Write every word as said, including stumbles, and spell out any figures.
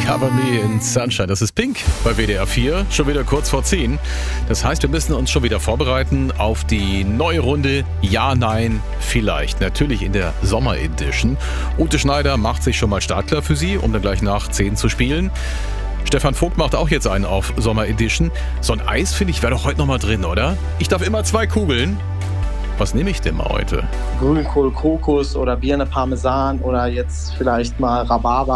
Cover Me in Sunshine. Das ist Pink bei W D R vier. Schon wieder kurz vor zehn. Das heißt, wir müssen uns schon wieder vorbereiten auf die neue Runde Ja, Nein, Vielleicht. Natürlich in der Sommer-Edition. Ute Schneider macht sich schon mal startklar für Sie, um dann gleich nach zehn zu spielen. Stefan Vogt macht auch jetzt einen auf Sommer-Edition. So ein Eis, finde ich, wäre doch heute noch mal drin, oder? Ich darf immer zwei Kugeln. Was nehme ich denn mal heute? Grünkohl, Kokos oder Birne Parmesan oder jetzt vielleicht mal Rhabarber.